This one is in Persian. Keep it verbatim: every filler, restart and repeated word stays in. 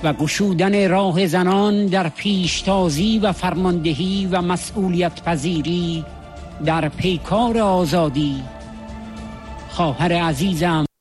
و گشودن راه زنان در پیشتازی و فرماندهی و مسئولیت پذیری در پیکار آزادی. خواهر عزیزم